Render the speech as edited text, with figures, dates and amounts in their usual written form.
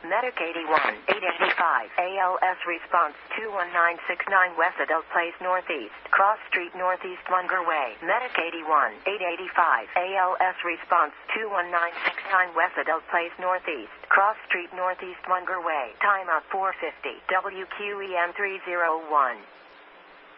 Medic 81, 885. ALS response 21969 West Adult Place Northeast. Cross Street Northeast Munger Way. Medic 81, 885. ALS response 21969 West Adult Place Northeast. Cross Street Northeast Munger Way. Timeout 450. WQEM 301.